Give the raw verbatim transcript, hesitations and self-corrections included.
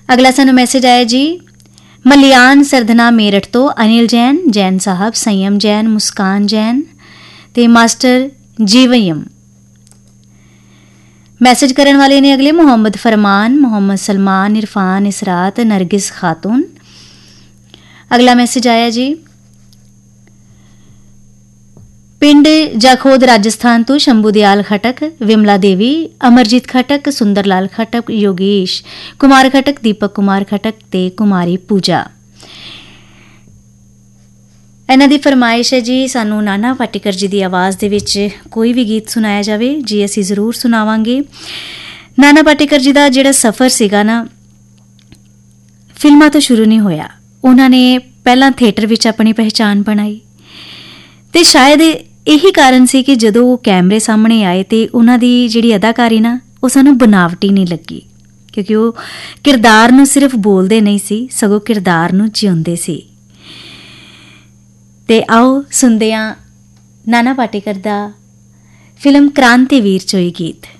अगला सानू मैसेज आया जी मलियान सरधना मेरठ तो अनिल जैन जैन साहब, संयम जैन, मुस्कान जैन ते मास्टर जीवयम। मैसेज करने वाले ने अगले मोहम्मद फरमान, मोहम्मद सलमान, इरफान, इसरात, नरगिस खातून। अगला मैसेज आया जी पिंड जाखोद राजस्थान तो शंभू दयाल खटक, विमला देवी, अमरजीत खटक, सुंदर लाल खटक, योगेश कुमार खटक, दीपक कुमार खटक ते कुमारी पूजा। इन्हां दी फरमाइश है जी सानू नाना पाटेकर जी दी आवाज़ दे विच कोई भी गीत सुनाया जावे जी, असीं जरूर सुनावांगे। नाना पाटेकर जी दा जिहड़ा सफ़र सीगा ना फिल्मां तो शुरू नहीं होया, उन्हां ने पहलां थिएटर विच अपनी पहचान बनाई ते शायद यही कारण सी कि जदों वो कैमरे सामने आए ते उन्हां दी जिहड़ी अदाकारी ना वो सानू बनावटी नहीं लगी, क्योंकि वो किरदार नू सिर्फ बोलदे नहीं सी सगों किरदार नू जिउंदे सी। ते आओ सुनदे आं नाना पाटेकर दा फिल्म क्रांतिवीर चोई गीत।